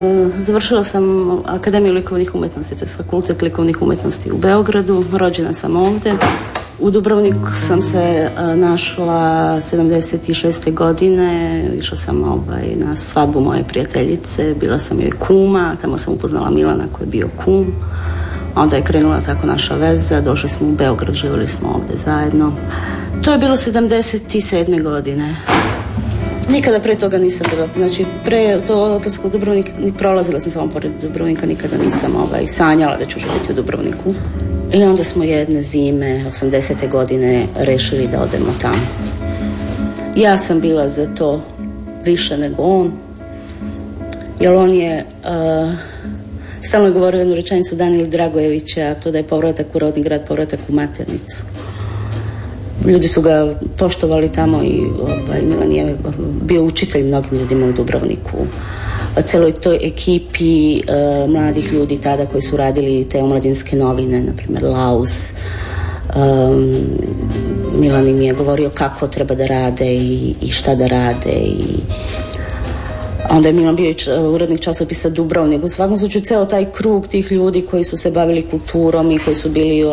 Završila sam Akademiju likovnih umjetnosti, to je fakultet likovnih umjetnosti u Beogradu. Rođena sam ovdje. U Dubrovniku sam se našla 76. godine. Išla sam na svadbu moje prijateljice. Bila sam joj kuma. Tamo sam upoznala Milana koji je bio kum. Onda je krenula tako naša veza. Došli smo u Beograd, živjeli smo ovdje zajedno. To je bilo 77. godine. Nikada pre toga nisam bila, znači pre to odlaska u Dubrovnik, prolazila sam samo pored Dubrovnika, nikada nisam sanjala da ću živjeti u Dubrovniku. I onda smo jedne zime, 80. godine, rešili da odemo tamo. Ja sam bila za to više nego on, jer on je stalno je govorio jednu rečenicu Danila Dragojevića, a to da je povratak u rodni grad, povratak u maternicu. Ljudi su ga poštovali tamo i Milan je bio učitelj mnogim ljudima u Dubrovniku. Celoj toj ekipi mladih ljudi tada koji su radili te omladinske novine, na primjer Laus. Milan im je govorio kako treba da rade i šta da rade i onda je Milan bio urednik časopisa Dubrovnik. U svakom slučaju ceo taj krug tih ljudi koji su se bavili kulturom i koji su bili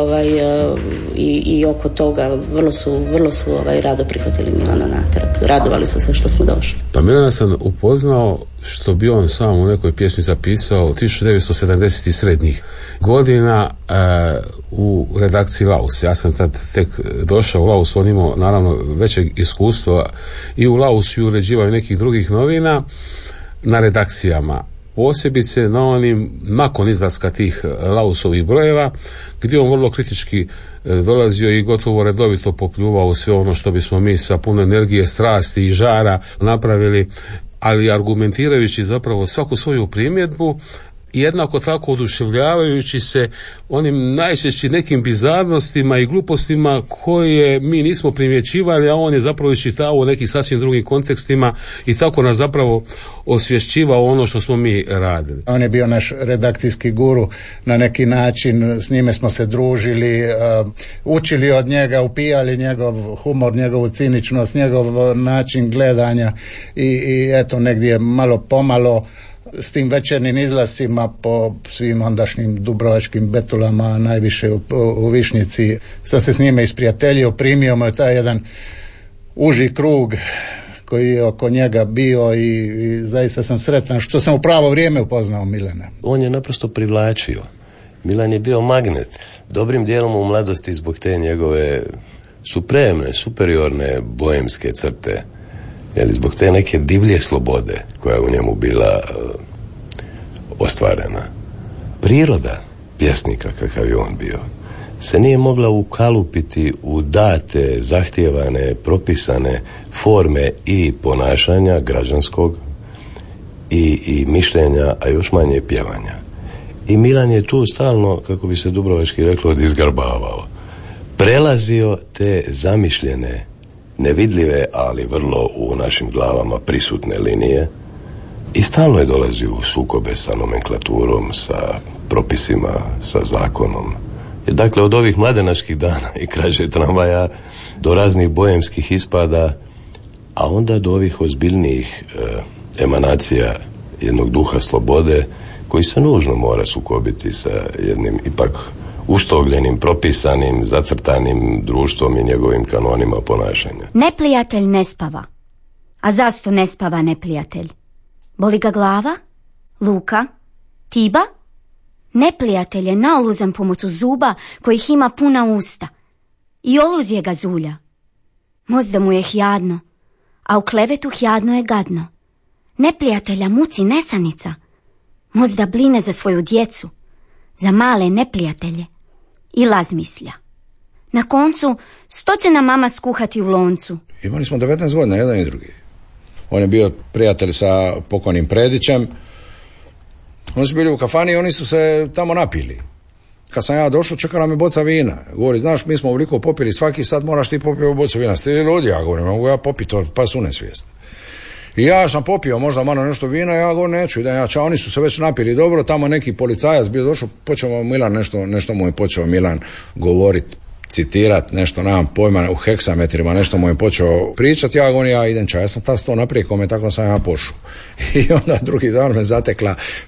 i oko toga vrlo su rado prihvatili Milana natrag. Radovali su se što smo došli. Pa Milana sam upoznao, što bi on sam u nekoj pjesmi zapisao, 1970. srednjih godina u redakciji Laus. Ja sam tad tek došao u Laus, on imao naravno većeg iskustva i u Lausu i uređivaju nekih drugih novina na redakcijama, posebice na onim nakon izlaska tih Lausovih brojeva, gdje on vrlo kritički dolazio i gotovo redovito popljuvao sve ono što bismo mi sa puno energije, strasti i žara napravili, ali argumentirajući zapravo svaku svoju primjedbu, jednako tako oduševljavajući se onim najčešće nekim bizarnostima i glupostima koje mi nismo primjećivali, a on je zapravo iščitao u nekih sasvim drugim kontekstima i tako nas zapravo osvješćivao ono što smo mi radili. On je bio naš redakcijski guru na neki način, s njime smo se družili, učili od njega, upijali njegov humor, njegovu ciničnost, njegov način gledanja i eto negdje malo pomalo s tim večernim izlascima po svim ondašnjim dubrovačkim betulama, najviše u Višnjici, sad se s njime isprijateljio, primio mu je taj jedan uži krug koji je oko njega bio i zaista sam sretan što sam u pravo vrijeme upoznao Milana. On je naprosto privlačio. Milan je bio magnet. Dobrim dijelom u mladosti zbog te njegove supremne, superiorne bojemske crte. Zbog te neke divlje slobode koja je u njemu bila ostvarena. Priroda pjesnika kakav je on bio se nije mogla ukalupiti u date, zahtijevane, propisane forme i ponašanja građanskog i mišljenja, a još manje pjevanja. I Milan je tu stalno, kako bi se dubrovački reklo, izgarbavao. Prelazio te zamišljene, nevidljive, ali vrlo u našim glavama prisutne linije i stalno je dolazio u sukobe sa nomenklaturom, sa propisima, sa zakonom. I dakle, od ovih mladenačkih dana i krađe tramvaja do raznih bojemskih ispada, a onda do ovih ozbiljnijih emanacija jednog duha slobode koji se nužno mora sukobiti sa jednim ipak uštogljenim, propisanim, zacrtanim društvom i njegovim kanonima ponašanja. Neprijatelj ne spava. A zašto ne spava neprijatelj? Boli ga glava? Luka? Tiba? Neprijatelj je naoluzan pomoću zuba kojih ima puna usta. I oluzje ga zulja. Možda mu je hladno, a u klevetu hladno je gadno. Neprijatelja muci nesanica. Možda bline za svoju djecu, za male neprijatelje. I razmišlja. Na koncu, što će nam mama skuhati u loncu? Imali smo 19 godina, jedan i drugi. On je bio prijatelj sa pokojnim Predićem. Oni su bili u kafani i oni su se tamo napili. Kad sam ja došao, čekala me boca vina. Govori, znaš, mi smo ovoliko popili, svaki sad moraš ti popiti bocu vina. Ste li ludi? Ja govorim, mogu ja popiti to, pa su nesvijest. I ja sam popio možda malo nešto vina, ja govorim, neću, idem ja čao, oni su se već napili dobro, tamo neki policajac bio došao, počeo Milan nešto mu je počeo Milan govoriti citirati nešto, nemam pojma, u heksametrima, nešto mu je počeo pričati, ja govorim, ja idem čaj, ja sam tas to naprijed kome, tako sam ja pošao. I onda drugi dan me zatekla